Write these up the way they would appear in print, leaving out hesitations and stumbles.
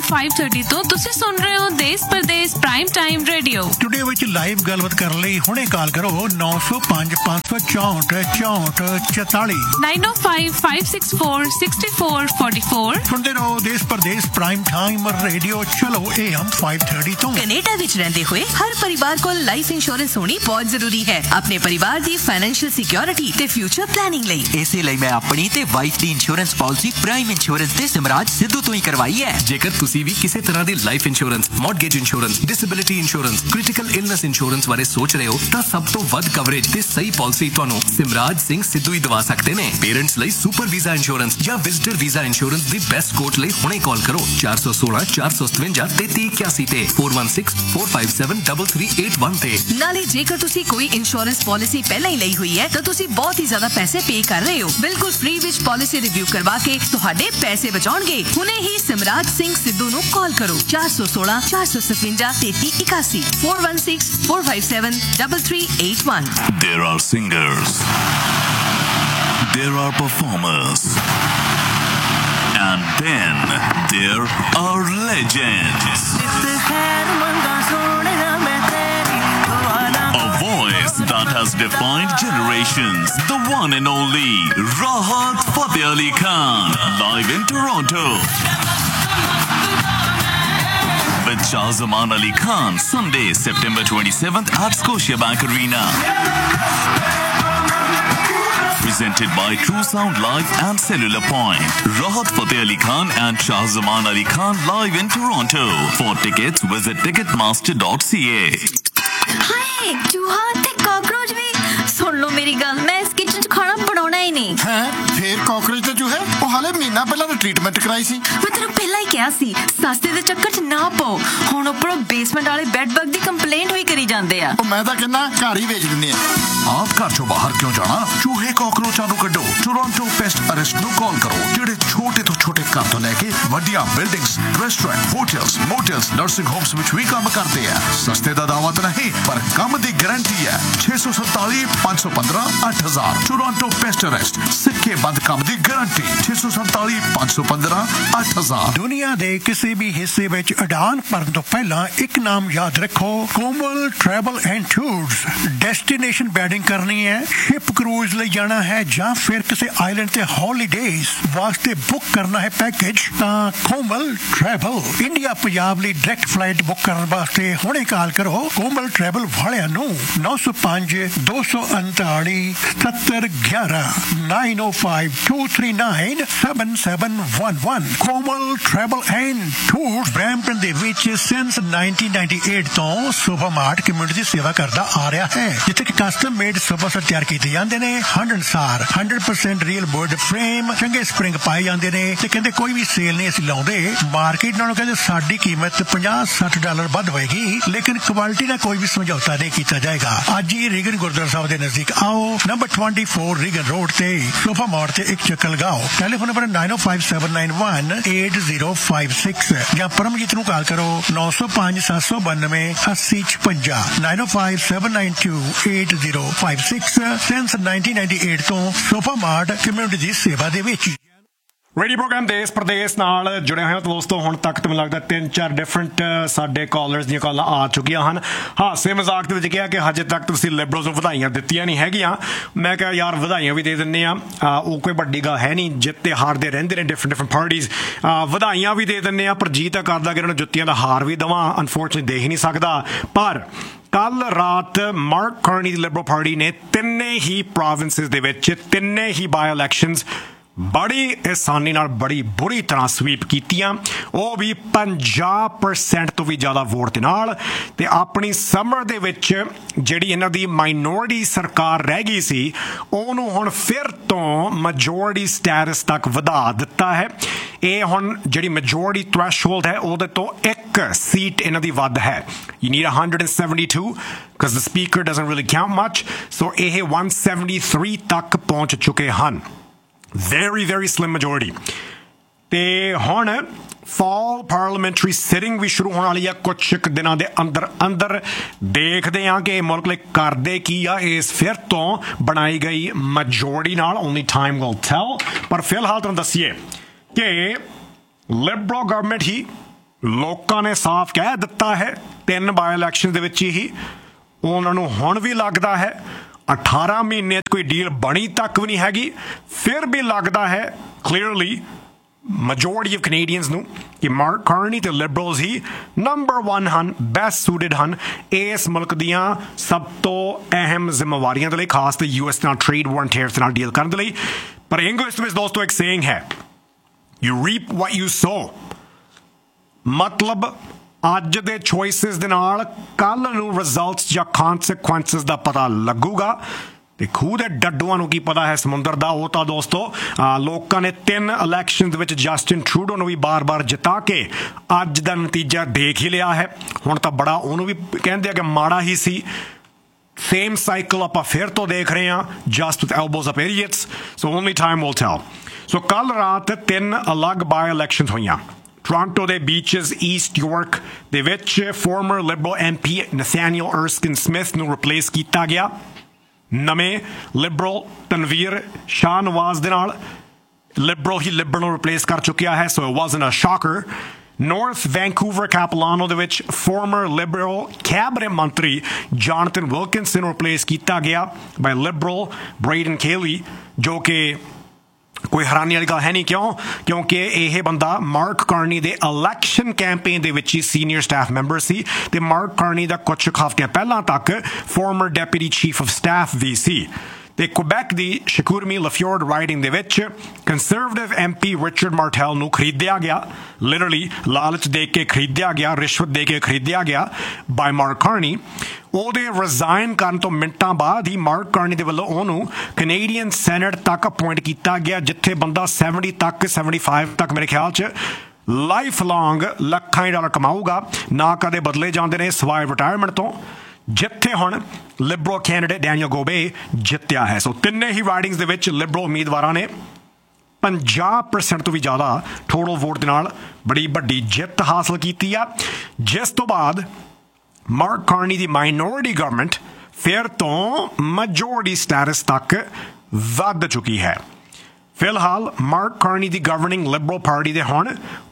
5:30 ਤੋਂ ਤੁਸੀਂ ਸੁਣ ਰਹੇ ਹੋ ਦੇਸ਼ Pradesh prime time radio. Studio ਵਿੱਚ ਲਾਈਵ ਗੱਲਬਾਤ ਕਰਨ ਲਈ ਹੁਣੇ ਕਾਲ ਕਰੋ 9055646444 9055646444। ਸੁਣਦੇ ਰਹੋ ਦੇਸ਼ ਪ੍ਰਦੇਸ਼ ਪ੍ਰਾਈਮ ਟਾਈਮ ਰੇਡੀਓ। ਚਲੋ AM 5:30 ਤੋਂ। ਕੈਨੇਡਾ ਵਿੱਚ ਰਹਿੰਦੇ ਹੋਏ ਹਰ ਪਰਿਵਾਰ ਕੋਲ ਲਾਈਫ ਇੰਸ਼ੋਰੈਂਸ ਹੋਣੀ ਬਹੁਤ ਜ਼ਰੂਰੀ ਹੈ ਆਪਣੇ ਪਰਿਵਾਰ ਦੀ ਫਾਈਨੈਂਸ਼ੀਅਲ ਸਿਕਿਉਰਿਟੀ ਤੇ ਫਿਊਚਰ ਪਲੈਨਿੰਗ ਲਈ। ਇਸੇ ਲਈ ਮੈਂ ਆਪਣੀ ਤੇ ਵਾਈਫ ਦੀ ਇੰਸ਼ੋਰੈਂਸ ਪਾਲਿਸੀ ਪ੍ਰਾਈਮ ਇੰਸ਼ੋਰੈਂਸ ਤੇ ਸਿਮਰਾਜ ਸਿੱਧੂ ਤੋਂ ਹੀ ਕਰਵਾਈ ਹੈ। ਜੇਕਰ ਤੁਸੀਂ ਵੀ ਕਿਸੇ ਤਰ੍ਹਾਂ ਦੀ life insurance, mortgage insurance, disability insurance, critical illness insurance ਬਾਰੇ ਸੋਚ ਰਹੇ ਹੋ ਤਾਂ ਸਭ ਤੋਂ ਵੱਧ ਕਵਰੇਜ ਤੇ ਸਹੀ ਪਾਲਿਸੀ ਤੁਹਾਨੂੰ ਸਿਮਰਾਜ ਸਿੰਘ ਸਿੱਧੂ ਹੀ ਦਵਾ ਸਕਦੇ ਨੇ। ਪੇਰੈਂਟਸ ਲਈ ਸੁਪਰ ਵੀਜ਼ਾ ਇੰਸ਼ੋਰੈਂਸ ਜਾਂ ਵਿਜ਼ਟਰ ਵੀਜ਼ਾ ਇੰਸ਼ੋਰੈਂਸ ਦੀ ਬੈਸਟ ਕੋਟ ਲਈ ਹੁਣੇ ਕਾਲ ਕਰੋ 416-457-3381 ਤੇ 4164573381 ਤੇ। ਨਾਲੇ ਜੇਕਰ ਤੁਸੀਂ ਕੋਈ ਇੰਸ਼ੋਰੈਂਸ ਪਾਲਿਸੀ ਪਹਿਲਾਂ ਹੀ ਲਈ ਹੋਈ ਹੈ ਤਾਂ ਤੁਸੀਂ ਬਹੁਤ ਹੀ ਜ਼ਿਆਦਾ ਪੈਸੇ ਪੇ ਕਰ ਰਹੇ ਹੋ। ਬਿਲਕੁਲ ਫ੍ਰੀ ਵਿੱਚ ਪਾਲਿਸੀ ਰਿਵਿਊ ਕਰਵਾ ਕੇ ਤੁਹਾਡੇ ਪੈਸੇ ਬਚਾਉਣਗੇ। ਹੁਣੇ ਹੀ ਸਿਮਰਾਜ ਸਿੰਘ ਸਿੱਧੂ ਨੂੰ ਕਾਲ ਕਰੋ 416-457-3381 4164573381। There are singers, there are performers, and then there are legends. A voice that has defined generations. The one and only Rahat Fateh Ali Khan, live in Toronto. With Shahzaman Ali Khan, Sunday, September 27th at Scotiabank Arena. Presented by True Sound Live and Cellular Point. Rahat Fateh Ali Khan and Shahzaman Ali Khan live in Toronto. For tickets, visit ticketmaster.ca. ਹਾਏ ਚੂਹਾ ਤੇ cockroach ਵੀ। ਸੁਣ ਲਓ ਮੇਰੀ ਗੱਲ, ਮੈਂ ਇਸ kitchen 'ਚ ਖਾਣਾ ਬਣਾਉਣਾ ਹੀ ਨਹੀਂ ਹੈ। ਫੇਰ ਕਾਕਰੋਚ ਤੇ ਚੂਹੇ ਉਹ ਹਾਲੇ ਮਹੀਨਾ ਪਹਿਲਾਂ ਤਾਂ ਟ੍ਰੀਟਮੈਂਟ ਕਰਾਈ ਸੀ। ਮੈਂ ਤੈਨੂੰ ਪਹਿਲਾਂ ਹੀ ਕਿਹਾ ਸੀ ਸਸਤੇ ਦੇ ਚੱਕਰ 'ਚ ਨਾ ਪਾਓ। ਹੁਣ ਉੱਪਰੋਂ ਬੇਸਮੈਂਟ ਵਾਲੇ ਬੈੱਡ ਬਗ ਦੀ ਕੰਪਲੇਂਟ ਵੀ ਕਰੀ ਜਾਂਦੇ ਆ। ਉਹ ਮੈਂ ਤਾਂ ਕਹਿੰਦਾ ਘਰ ਹੀ ਵੇਚ ਦਿੰਦੇ ਆ। ਆਪ ਘਰ ਚੋਂ ਬਾਹਰ ਕਿਉਂ ਜਾਣਾ? ਚੂਹੇ ਕਾਕਰੋਚਾਂ ਨੂੰ ਕੱਢੋ। ਟੋਰਾਂਟੋ ਪੈਸਟ ਅਰੈਸਟ ਨੂੰ ਕਾਲ ਕਰੋ, ਜਿਹੜੇ ਛੋਟੇ ਤੋਂ ਛੋਟੇ ਘਰ ਤੋਂ ਲੈ ਕੇ ਵੱਡੀਆਂ buildings, restaurant, hotels, ਮੋਟਲਸ, nursing homes ਵਿੱਚ ਵੀ ਕੰਮ ਕਰਦੇ ਆ। ਸਸਤੇ ਦਾ ਦਾਅਵਾ ਤਾਂ ਨਹੀਂ, ਪਰ ਕੰਮ ਦੀ ਗਾਰੰਟੀ ਹੈ। 647-515-8000 ਟੋਰਾਂਟੋ ਪੈਸਟ ਅਰੈਸਟ, ਸਿੱਕੇ ਬੰਦ ਕੰਮ ਦੀ ਗਾਰੰਟੀ। 647-515-8000। ਦੁਨੀਆ ਦੇ ਕਿਸੇ ਵੀ ਹਿੱਸੇ ਵਿੱਚ ਉਡਾਨ ਭਰਨ ਤੋਂ ਪਹਿਲਾਂ ਇੱਕ ਨਾਮ ਯਾਦ ਰੱਖੋ, ਕੋਮਲ travel and tours. Destination wedding ਕਰਨੀ ਹੈ, ਸ਼ਿਪ ਕਰੂਜ਼ ਲਈ ਜਾਣਾ ਹੈ ਜਾਂ ਫਿਰ ਕਿਸੇ ਆਈਲੈਂਡ ਤੇ ਹੌਲੀਡੇਜ਼ ਵਾਸਤੇ ਬੁੱਕ ਕਰਨਾ ਹੈ ਪੈਕੇਜ, ਤਾਂ ਕੋਮਲ ਟਰੈਵਲ। ਇੰਡੀਆ ਪੰਜਾਬ ਲਈ ਡਾਇਰੈਕਟ ਫਲਾਈਟ ਬੁੱਕ ਕਰਨ ਵਾਸਤੇ ਹੁਣੇ ਕਾਲ ਕਰੋ ਕੋਮਲ ਟਰੈਵਲ ਵਾਲਿਆਂ ਨੂੰ 905-239-7011 905-239-7711। ਕੋਮਲ ਟਰੈਵਲ ਐਂਡ ਟੂਰਸ ਬਰੈਂਪਟਨ ਦੇ ਵਿੱਚ ਸਿੰਸ 1998 ਤੋਂ ਸੁਪਰਮਾਰਟ ਕਮਿਊਨਿਟੀ ਦੀ ਸੇਵਾ ਕਰਦਾ ਆ ਰਿਹਾ ਹੈ, ਜਿੱਥੇ ਕਿ ਕਸਟਮ ਮੇਡ ਸੋਫਾ ਸੈੱਟ ਤਿਆਰ ਕੀਤੇ ਜਾਂਦੇ ਨੇ। 100% ਰੀਅਲ ਵੁੱਡ ਫਰੇਮ, ਚੰਗੇ ਸਪਰਿੰਗ ਪਾਏ ਜਾਂਦੇ ਨੇ ਤੇ ਕਹਿੰਦੇ ਕੋਈ ਵੀ ਸੇਲ ਨਹੀਂ ਅਸੀਂ ਲਾਉਂਦੇ। ਮਾਰਕੀਟ ਨਾਲੋਂ ਕਹਿੰਦੇ ਸਾਡੀ ਕੀਮਤ $50-60 ਵੱਧ ਹੋਏਗੀ, ਲੇਕਿਨ ਕੁਆਲਿਟੀ ਨਾਲ ਕੋਈ ਵੀ ਸਮਝੌਤਾ ਨਹੀਂ ਕੀਤਾ ਜਾਏਗਾ। ਅੱਜ ਹੀ ਰੀਗਨ ਗੁਰਦੁਆਰਾ ਸਾਹਿਬ ਦੇ ਨਜ਼ਦੀਕ ਆਓ, ਨੰਬਰ 24 ਰੀਗਨ ਰੋਡ ਤੇ ਸੋਫਾ ਮਾਰਟ ਤੇ ਇੱਕ ਚੱਕਰ ਲਗਾਓ। ਟੈਲੀਫੋਨ ਨੰਬਰ 9057918056 ਜਾਂ ਪਰਮਜੀਤ ਨੂੰ ਕਾਲ ਕਰੋ 905-792-8056 905-792-8056। ਸਿੰਸ 1998 ਤੋਂ ਸੋਫਾ ਮਾਰਟ ਕਮਿਊਨਿਟੀ ਦੀ ਸੇਵਾ ਦੇ ਵਿੱਚ। ਰੇਡੀਓ ਪ੍ਰੋਗਰਾਮ ਦੇਸ਼ ਪ੍ਰਦੇਸ਼ ਨਾਲ ਜੁੜੇ ਹੋਏ ਹੋ ਦੋਸਤੋ। ਹੁਣ ਤੱਕ ਤੇ ਮੈਨੂੰ ਲੱਗਦਾ 3-4 ਡਿਫਰੈਂਟ ਸਾਡੇ ਕਾਲਰਸ ਦੀਆਂ ਕਾਲਾਂ ਆ ਚੁੱਕੀਆਂ ਹਨ। ਹਾਸੇ ਮਜ਼ਾਕ ਦੇ ਵਿੱਚ ਕਿਹਾ ਕਿ ਹਜੇ ਤੱਕ ਤੁਸੀਂ ਲਿਬਰਲਸ ਨੂੰ ਵਧਾਈਆਂ ਦਿੱਤੀਆਂ ਨਹੀਂ ਹੈਗੀਆਂ। ਮੈਂ ਕਿਹਾ ਯਾਰ ਵਧਾਈਆਂ ਵੀ ਦੇ ਦਿੰਦੇ ਆ, ਉਹ ਕੋਈ ਵੱਡੀ ਗੱਲ ਹੈ ਨਹੀਂ। ਜਿੱਤੇ ਹਾਰਦੇ ਰਹਿੰਦੇ ਨੇ ਡਿਫਰੈਂਟ ਪਾਰਟੀਜ਼, ਵਧਾਈਆਂ ਵੀ ਦੇ ਦਿੰਦੇ ਆ। ਪਰ ਜੀ ਤਾਂ ਕਰਦਾ ਕਿ ਇਹਨਾਂ ਨੂੰ ਜੁੱਤੀਆਂ ਦਾ ਹਾਰ ਵੀ ਦੇਵਾਂ, ਅਨਫੋਰਚੁਨੇਟਲੀ ਦੇ ਹੀ ਨਹੀਂ ਸਕਦਾ। ਪਰ ਕੱਲ ਰਾਤ ਮਾਰਕ ਕਾਰਨੀ ਦੀ ਲਿਬਰਲ ਪਾਰਟੀ ਨੇ ਤਿੰਨੇ ਹੀ ਪ੍ਰੋਵਿੰਸਿਸ ਦੇ ਵਿੱਚ ਤਿੰਨੇ ਹੀ ਬਾਈ ਇਲੈਕਸ਼ਨਸ ਬੜੀ ਆਸਾਨੀ ਨਾਲ ਬੜੀ ਬੁਰੀ ਤਰ੍ਹਾਂ ਸਵੀਪ ਕੀਤੀਆਂ, ਉਹ ਵੀ 50% ਤੋਂ ਵੀ ਜ਼ਿਆਦਾ ਵੋਟ ਦੇ ਨਾਲ। ਤੇ ਆਪਣੀ ਸਮਰ ਦੇ ਵਿੱਚ ਜਿਹੜੀ ਇਹਨਾਂ ਦੀ ਮਾਈਨੋਰਿਟੀ ਸਰਕਾਰ ਰਹਿ ਗਈ ਸੀ ਉਹਨੂੰ ਹੁਣ ਫਿਰ ਤੋਂ ਮੈਜੋਰਿਟੀ ਸਟੇਟਸ ਤੱਕ ਵਧਾ ਦਿੱਤਾ ਹੈ। ਇਹ ਹੁਣ ਜਿਹੜੀ ਮੈਜੋਰਿਟੀ ਥ੍ਰੈਸ਼ਹੋਲਡ ਹੈ ਉਹਦੇ ਤੋਂ ਇੱਕ ਸੀਟ ਇਹਨਾਂ ਦੀ ਵੱਧ ਹੈ। You need 172 because the speaker doesn't really count much, so ਇਹ 173 ਤੱਕ ਪਹੁੰਚ ਚੁੱਕੇ ਹਨ। very slim majority। ਤੇ ਹੁਣ fall parliamentary sitting ਵੀ ਸ਼ੁਰੂ ਹੋਣ ਵਾਲੀ ਆ ਕੁਝ ਦਿਨਾਂ ਦੇ ਅੰਦਰ ਦੇਖਦੇ ਹਾਂ ਕਿ ਇਹ ਮੁਲਕ ਲਈ ਕਰਦੇ ਕੀ ਆ ਇਸ ਫਿਰ ਤੋਂ ਬਣਾਈ ਗਈ ਮੈਜੋਰਿਟੀ ਨਾਲ। only time will tell। ਪਰ ਫਿਲਹਾਲ ਤੁਹਾਨੂੰ ਦੱਸੀਏ ਕਿ ਲਿਬਰਲ ਗਵਰਨਮੈਂਟ ਹੀ ਲੋਕਾਂ ਨੇ ਸਾਫ਼ ਕਹਿ ਦਿੱਤਾ ਹੈ 3 ਬਾਈ ਇਲੈਕਸ਼ਨ ਦੇ ਵਿੱਚ ਹੀ ਉਹਨਾਂ ਨੂੰ ਹੁਣ ਵੀ ਲੱਗਦਾ ਹੈ 18 ਮਹੀਨੇ 'ਚ ਕੋਈ ਡੀਲ ਬਣੀ ਤੱਕ ਵੀ ਨਹੀਂ ਹੈਗੀ ਫਿਰ ਵੀ ਲੱਗਦਾ ਹੈ ਕਲੀਅਰਲੀ majority of Canadians ਨੂੰ ਕਿ ਮਾਰਕ ਕਾਰਨੀ ਤੇ ਲਿਬਰਲਸ ਹੀ ਨੰਬਰ 1 ਹਨ ਬੈਸਟ ਸੂਟਡ ਹਨ ਇਸ ਮੁਲਕ ਦੀਆਂ ਸਭ ਤੋਂ ਅਹਿਮ ਜ਼ਿੰਮੇਵਾਰੀਆਂ ਦੇ ਲਈ ਖਾਸ ਤੇ US ਨਾਲ ਟ੍ਰੇਡ ਵਾਰ ਟੈਰਿਫਸ ਨਾਲ ਡੀਲ ਕਰਨ ਦੇ ਲਈ ਪਰ ਇੰਗਲਿਸ਼ ਵਿੱਚ ਦੋਸਤੋ ਇੱਕ ਸੇਇੰਗ ਹੈ you reap what you sow ਮਤਲਬ ਅੱਜ ਦੇ ਚੋਇਸਿਸ ਦੇ ਨਾਲ ਕੱਲ ਨੂੰ ਰਿਜ਼ਲਟਸ ਜਾਂ ਕਨਸੀਕੁਐਂਸਸ ਦਾ ਪਤਾ ਲੱਗੂਗਾ ਤੇ ਖੂਹ ਦੇ ਡੱਡੂਆਂ ਨੂੰ ਕੀ ਪਤਾ ਹੈ ਸਮੁੰਦਰ ਦਾ ਉਹ ਤਾਂ ਦੋਸਤੋ ਲੋਕਾਂ ਨੇ 3 ਇਲੈਕਸ਼ਨ ਦੇ ਵਿੱਚ ਜਸਟਿਨ ਟਰੂਡੋ ਨੂੰ ਵੀ ਬਾਰ-ਬਾਰ ਜਿਤਾ ਕੇ ਅੱਜ ਦਾ ਨਤੀਜਾ ਦੇਖ ਹੀ ਲਿਆ ਹੈ ਹੁਣ ਤਾਂ ਬੜਾ ਉਹਨੂੰ ਵੀ ਕਹਿੰਦੇ ਆ ਕਿ ਮਾੜਾ ਹੀ ਸੀ ਸੇਮ ਸਾਈਕਲ ਆਪਾਂ ਫਿਰ ਤੋਂ ਦੇਖ ਰਹੇ ਹਾਂ just with ਐਲਬੋਜ਼ up idiots so only time will tell ਸੋ ਕੱਲ ਰਾਤ 3 ਅਲੱਗ ਬਾਈ ਇਲੈਕਸ਼ਨਸ ਹੋਈਆਂ ਟੋਰਾਂਟੋ ਦੇ ਬੀਚਸ ਈਸਟ ਯਾਰਕ ਦੇ ਵਿੱਚ ਫਾਰਮਰ ਲਿਬਰਲ ਐਮਪੀ ਨਥੈਨੀਅਲ ਅਰਸਕਿਨ ਸਮਿਥ ਨੂੰ ਰਿਪਲੇਸ ਕੀਤਾ ਗਿਆ ਨਵੇਂ ਲਿਬਰਲ ਤਨਵੀਰ ਸ਼ਾਹ ਨਵਾਜ਼ ਦੇ ਨਾਲ ਲਿਬਰਲ ਹੀ ਲਿਬਰਲ ਨੂੰ ਰਿਪਲੇਸ ਕਰ ਚੁੱਕਿਆ ਹੈ so it ਵਾਜ਼ਨਟ a Shakir north Vancouver ਕੈਪਲਾਨੋ ਦੇ ਵਿੱਚ ਫਾਰਮਰ ਲਿਬਰਲ ਕੈਬਨਿਟ ਮੰਤਰੀ ਜੋਨਥਨ ਵਿਲਕਿੰਸਨ ਨੂੰ ਰਿਪਲੇਸ ਕੀਤਾ ਗਿਆ ਬਾਈ ਲਿਬਰਲ ਬ੍ਰੇਡਨ ਕੇਲੀ ਜੋ ਕਿ ਕੋਈ ਹੈਰਾਨੀ ਵਾਲੀ ਗੱਲ ਹੈ ਨਹੀਂ ਕਿਉਂਕਿ ਇਹ ਬੰਦਾ ਮਾਰਕ ਕਾਰਨੀ ਦੇ ਇਲੈਕਸ਼ਨ ਕੈਂਪੇਨ ਦੇ ਵਿੱਚ ਹੀ ਸੀਨੀਅਰ ਸਟਾਫ ਮੈਂਬਰ ਸੀ ਤੇ ਮਾਰਕ ਕਾਰਨੀ ਦਾ ਕੁਝ ਹਫ਼ਤਿਆਂ ਪਹਿਲਾਂ ਤੱਕ ਫਾਰਮਰ ਡੈਪੂਟੀ ਚੀਫ ਆਫ ਸਟਾਫ ਵੀ ਸੀ ਤੇ ਕੁਬੈਕ ਦੀ ਸ਼ਕੂਰਮੀ ਲਫਿਓਰਡ ਰਾਈਡਿੰਗ ਦੇ ਵਿੱਚ ਕੰਜ਼ਰਵੇਟਿਵ ਐਮਪੀ ਰਿਚਰਡ ਮਾਰਟੈਲ ਨੂੰ ਖਰੀਦਿਆ ਗਿਆ ਲਿਟਰਲੀ ਲਾਲਚ ਦੇ ਕੇ ਖਰੀਦਿਆ ਗਿਆ ਰਿਸ਼ਵਤ ਦੇ ਕੇ ਖਰੀਦਿਆ ਗਿਆ ਬਾਈ ਮਾਰਕ ਕਾਰਨੀ ਉਹਦੇ ਰਿਜ਼ਾਈਨ ਕਰਨ ਤੋਂ ਮਿੰਟਾਂ ਬਾਅਦ ਹੀ ਮਾਰਕ ਕਾਰਨੀ ਦੇ ਵੱਲੋਂ ਉਹਨੂੰ ਕੈਨੇਡੀਅਨ ਸੈਨੇਟ ਤੱਕ ਅਪਾਇੰਟ ਕੀਤਾ ਗਿਆ ਜਿੱਥੇ ਬੰਦਾ 70 ਤੱਕ 75 ਤੱਕ ਮੇਰੇ ਖਿਆਲ 'ਚ ਲਾਈਫ ਲੌਂਗ ਲੱਖਾਂ ਡਾਲਰ ਕਮਾਊਗਾ ਨਾ ਕਦੇ ਬਦਲੇ ਜਾਂਦੇ ਨੇ ਸਵਾਏ ਰਿਟਾਇਰਮੈਂਟ ਤੋਂ ਜਿੱਥੇ ਹੁਣ ਲਿਬਰਲ ਕੈਂਡੀਡੇਟ ਡੈਨੀਅਲ ਗੋਬੇ ਜਿੱਤਿਆ ਹੈ ਸੋ ਤਿੰਨੇ ਹੀ ਰਾਈਡਿੰਗਸ ਦੇ ਵਿੱਚ ਲਿਬਰਲ ਉਮੀਦਵਾਰਾਂ ਨੇ 50% ਤੋਂ ਵੀ ਜ਼ਿਆਦਾ ਟੋਟਲ ਵੋਟ ਦੇ ਨਾਲ ਬੜੀ ਵੱਡੀ ਜਿੱਤ ਹਾਸਲ ਕੀਤੀ ਆ ਜਿਸ ਤੋਂ ਬਾਅਦ ਮਾਰਕ ਕਾਰਨੀ ਦੀ ਮਾਈਨੋਰਿਟੀ ਗਵਰਨਮੈਂਟ ਫਿਰ ਤੋਂ ਮੈਜੋਰਿਟੀ ਸਟੇਟਸ ਤੱਕ ਵੱਧ ਚੁੱਕੀ ਹੈ ਫਿਲਹਾਲ ਮਾਰਕ ਕਾਰਨੀ ਦੀ ਗਵਰਨਿੰਗ ਲਿਬਰਲ ਪਾਰਟੀ ਦੇ ਹੁਣ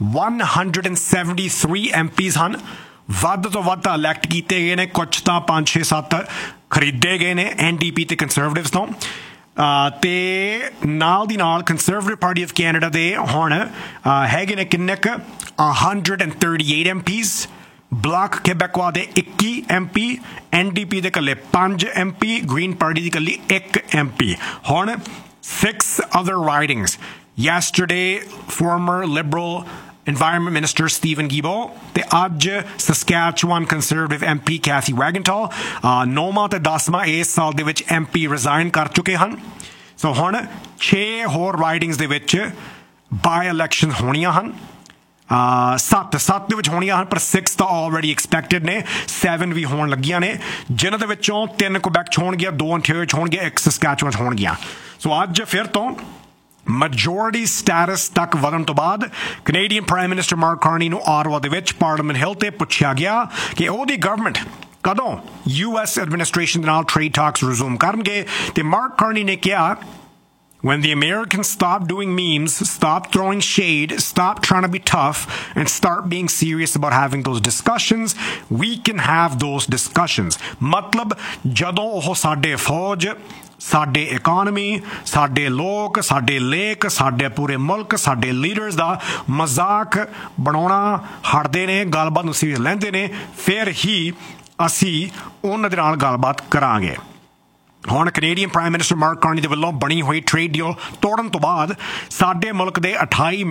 173 MPs ਹਨ ਵੱਧ ਤੋਂ ਵੱਧ ਤਾਂ ਇਲੈਕਟ ਕੀਤੇ ਗਏ ਨੇ ਕੁਝ ਤਾਂ 5-6-7 ਖਰੀਦੇ ਗਏ ਨੇ NDP ਤੇ ਕੰਜ਼ਰਵੇਟਿਵਸ ਤੋਂ ਤੇ ਨਾਲ ਦੀ ਨਾਲ ਕੰਜ਼ਰਵੇਟਿਵ ਪਾਰਟੀ ਆਫ ਕੈਨੇਡਾ ਦੇ ਹੁਣ ਹੈਗੇ ਨੇ ਕਿੰਨੇ ਕੁ 138 MPs ਬਲਾਕ québécois ਦੇ 21 MP NDP ਦੇ ਇਕੱਲੇ 5 MP ਗ੍ਰੀਨ ਪਾਰਟੀ ਦੀ ਇਕੱਲੀ 1 MP ਹੁਣ 6 other ridings yesterday former liberal Environment Minister Stephen Guilbeault ਤੇ ਅੱਜ Saskatchewan Conservative MP Kathy Wagentall 9ਵਾਂ ਤੇ 10ਵਾਂ ਇਸ ਸਾਲ ਦੇ ਵਿੱਚ MP ਰਿਜ਼ਾਈਨ ਕਰ ਚੁੱਕੇ ਹਨ ਸੋ ਹੁਣ 6 ਹੋਰ ਰਾਈਡਿੰਗਸ ਦੇ ਵਿੱਚ ਬਾਈ ਇਲੈਕਸ਼ਨ ਹੋਣੀਆਂ ਹਨ 7 ਦੇ ਵਿੱਚ ਹੋਣੀਆਂ ਹਨ ਪਰ 6 ਤਾਂ ਆਲਰੇਡੀ ਐਕਸਪੈਕਟਡ ਨੇ 7 ਵੀ ਹੋਣ ਲੱਗੀਆਂ ਨੇ ਜਿਨ੍ਹਾਂ ਦੇ ਵਿੱਚੋਂ 3 ਕੁਬੈਕ 'ਚ ਹੋਣਗੀਆਂ 2 Ontario 'ਚ ਹੋਣਗੀਆਂ 1 Saskatchewan 'ਚ ਹੋਣਗੀਆਂ ਸੋ ਅੱਜ ਫਿਰ ਤੋਂ ਮੈਜੋਰਿਟੀ ਸਟੇਟਸ ਤੱਕ ਵਧਣ ਤੋਂ ਬਾਅਦ Canadian prime minister mark Carney ਨੂੰ ਆਟਵਾ ਦੇ ਵਿੱਚ ਪਾਰਲੀਮੈਂਟ ਹਿੱਲ ਤੇ ਪੁੱਛਿਆ ਗਿਆ ਕਿ ਉਹਦੀ ਗਵਰਨਮੈਂਟ ਕਦੋਂ US ਐਡਮਿਨਿਸਟ੍ਰੇਸ਼ਨ ਦੇ ਨਾਲ ਟ੍ਰੇਡ ਟਾਕਸ ਰਿਜ਼ੂਮ ਕਰਨਗੇ ਤੇ ਮਾਰਕ ਕਾਰਨੀ ਨੇ ਕਿਹਾ when the Americans stop doing memes, stop throwing shade, stop trying to be tough, and start being serious about having those discussions, we can have those discussions. ਮਤਲਬ ਜਦੋਂ ਉਹ ਸਾਡੇ ਫੌਜ ਸਾਡੇ ਇਕਨੋਮੀ ਸਾਡੇ ਲੋਕ ਸਾਡੇ ਲੇਕ ਸਾਡੇ ਪੂਰੇ ਮੁਲਕ ਸਾਡੇ ਲੀਡਰਸ ਦਾ ਮਜ਼ਾਕ ਬਣਾਉਣਾ ਹਟਦੇ ਨੇ ਗੱਲਬਾਤ ਨੂੰ ਸੀਰੀਅਸ ਲੈਂਦੇ ਨੇ ਫਿਰ ਹੀ ਅਸੀਂ ਉਹਨਾਂ ਦੇ ਨਾਲ ਗੱਲਬਾਤ ਕਰਾਂਗੇ ਹੁਣ Canadian prime minister mark Carney ਦੇ ਵੱਲੋਂ ਬਣੀ ਹੋਈ ਟ੍ਰੇਡ ਡੀਲ ਤੋੜਨ ਤੋਂ ਬਾਅਦ ਸਾਡੇ ਮੁਲਕ ਦੇ 28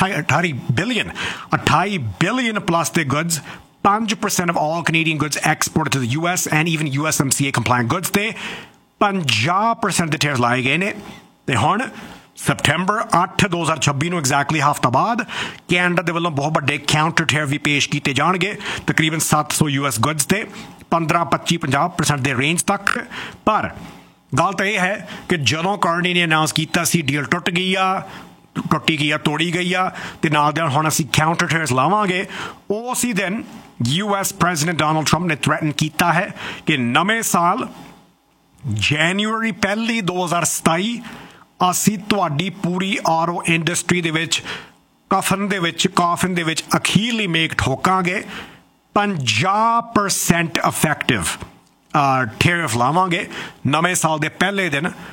ਬਿਲੀਅਨ ਪਲੱਸ ਦੇ goods 5% of all Canadian goods exported to the US and even USMCA compliant goods ਤੇ 50% ਦੇ ਟੈਕਸ ਲਾਏ ਗਏ ਨੇ ਤੇ ਹੁਣ ਸਪਟੈਂਬਰ 8 2026 ਨੂੰ ਐਗਜ਼ੈਕਟਲੀ ਹਫ਼ਤਾ ਬਾਅਦ ਕੈਨੇਡਾ ਦੇ ਵੱਲੋਂ ਬਹੁਤ ਵੱਡੇ ਕਾਊਂਟਰ ਟੈਰਿਫ ਵੀ ਪੇਸ਼ ਕੀਤੇ ਜਾਣਗੇ ਤਕਰੀਬਨ 700 US ਗੁੱਡਸ ਤੇ 15-50% ਦੇ ਰੇਂਜ ਤੱਕ ਪਰ ਗੱਲ ਤਾਂ ਇਹ ਹੈ ਕਿ ਜਦੋਂ ਕਾਰਨੀ ਨੇ ਅਨਾਉਂਸ ਕੀਤਾ ਸੀ ਡੀਲ ਟੁੱਟੀ ਗਈ ਆ ਤੋੜੀ ਗਈ ਆ ਤੇ ਨਾਲ ਦੇ ਹੁਣ ਅਸੀਂ ਕਾਊਂਟਰ ਟੈਰਿਫ ਲਾਵਾਂਗੇ ਉਸੇ ਦਿਨ US ਪ੍ਰੈਜ਼ੀਡੈਂਟ ਡੋਨਲਡ ਟਰੰਪ ਨੇ ਥ੍ਰੈਟਨ ਕੀਤਾ ਹੈ ਕਿ ਨਵੇਂ ਸਾਲ ਜਨਵਰੀ 1 2027 ਅਸੀਂ ਤੁਹਾਡੀ ਪੂਰੀ ਆਰਓ ਇੰਡਸਟਰੀ ਦੇ ਵਿੱਚ ਕਫਨ ਦੇ ਵਿੱਚ ਅਖੀਰਲੀ ਮੇਕ ਠੋਕਾਂਗੇ 50% ਇਫੈਕਟਿਵ ਟੈਰਿਫ ਲਾਵਾਂਗੇ ਨਵੇਂ ਸਾਲ ਦੇ ਪਹਿਲੇ ਦਿਨ